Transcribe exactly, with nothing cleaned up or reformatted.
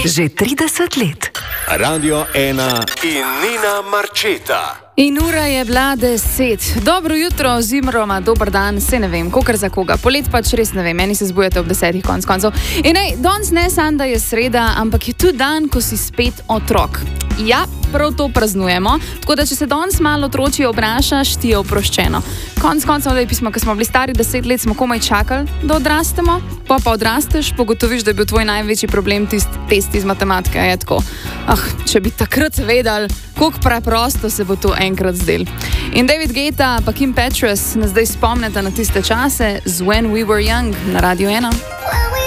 Že trideset let. Radio ena in Nina Marčeta. In ura je bila deset. Dobro jutro, oziroma dober dan, se ne vem, kokar za koga. Polet pač res ne vem, meni se zbujate ob desetih konc koncev. In ej, danes ne samo, da je sreda, ampak je tudi dan, ko si spet otrok. Ja, prav to praznujemo, tako da če se danes malo otročje obrašaš, ti je oproščeno. Konc koncev, da je pismo, ko smo bili stari deset let, smo komaj čakali, da odrastemo, pa pa odrasteš, pogotoviš, da je bil tvoj največji problem tist test iz matematike, je tako. Ah, če bi takrat vedeli, koliko preprosto se bo to enkrat zdel. In David Guetta pa Kim Petras nas zdaj spomnita na tiste čase z When We Were Young na Radio ena.